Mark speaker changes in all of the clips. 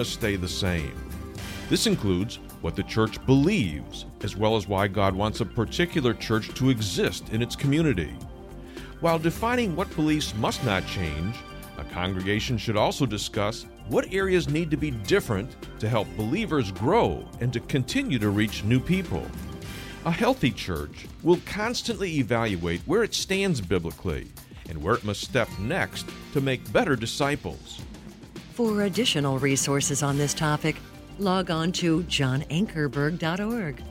Speaker 1: must stay the same. This includes what the church believes, as well as why God wants a particular church to exist in its community. While defining what beliefs must not change, a congregation should also discuss what areas need to be different to help believers grow and to continue to reach new people. A healthy church will constantly evaluate where it stands biblically and where it must step next to make better disciples.
Speaker 2: For additional resources on this topic, log on to johnankerberg.org.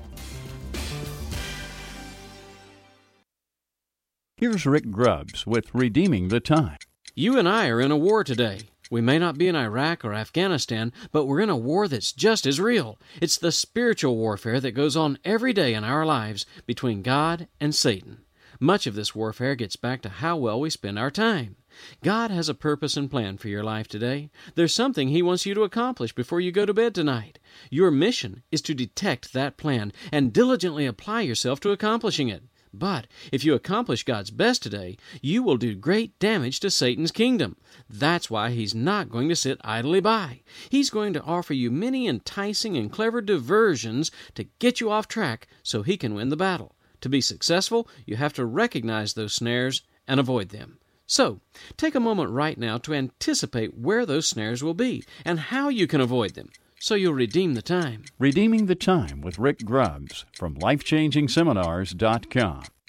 Speaker 3: Here's Rick Grubbs with Redeeming the Time.
Speaker 4: You and I are in a war today. We may not be in Iraq or Afghanistan, but we're in a war that's just as real. It's the spiritual warfare that goes on every day in our lives between God and Satan. Much of this warfare gets back to how well we spend our time. God has a purpose and plan for your life today. There's something He wants you to accomplish before you go to bed tonight. Your mission is to detect that plan and diligently apply yourself to accomplishing it. But if you accomplish God's best today, you will do great damage to Satan's kingdom. That's why he's not going to sit idly by. He's going to offer you many enticing and clever diversions to get you off track so he can win the battle. To be successful, you have to recognize those snares and avoid them. So, take a moment right now to anticipate where those snares will be and how you can avoid them, so you'll redeem the time.
Speaker 3: Redeeming the Time with Rick Grubbs from LifechangingSeminars.com.